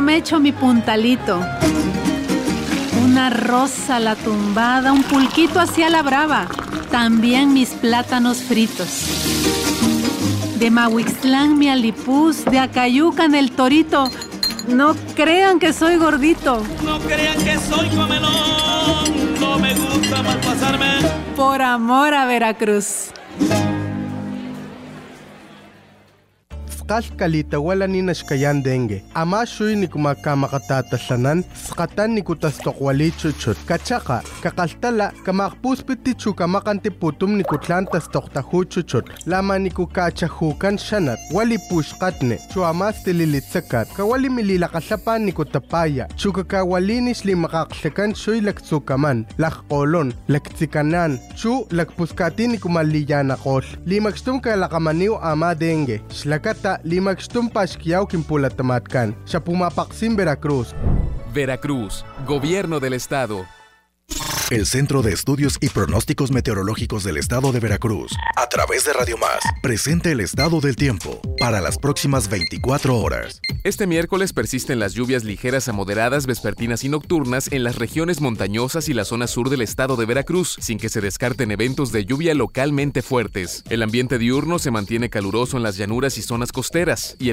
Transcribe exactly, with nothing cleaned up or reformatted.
me echo mi puntalito. Una rosa a la tumbada, un pulquito hacia la brava. También mis plátanos fritos. De Mahuixtlán mi alipuz, de Acayucan el torito. No crean que soy gordito. No crean que soy comelón. No me gusta malpasarme. Por amor a Veracruz. Kalkalita wala ni nashkayan dengue. Ama shuy ni kumakamatatalanan, skatan ni kutastokwali chuchut. Kachaka, kakaltala, kamakpuspiti chukamakanti putum ni kutlantas toktahu chuchut. Lama ni kukachahukan shanat, wali pushkatne, chuamas tililitsakat, kawali mililakasapan ni kutapaya, chukakawalinis li makaksakan shuy laksukaman, lakkolon, laktsikanan, chu lakpuskati ni kumaliyanakol. Limakstum kalakamaniw ama dengue. Shlakata limakstum pashkiyaw kimpulatamatkan. Siya pumapaksim Veracruz. Veracruz, Gobierno del Estado. El Centro de Estudios y Pronósticos Meteorológicos del Estado de Veracruz, a través de Radio Más, presenta el estado del tiempo para las próximas veinticuatro horas. Este miércoles persisten las lluvias ligeras a moderadas vespertinas y nocturnas en las regiones montañosas y la zona sur del estado de Veracruz, sin que se descarten eventos de lluvia localmente fuertes. El ambiente diurno se mantiene caluroso en las llanuras y zonas costeras, y el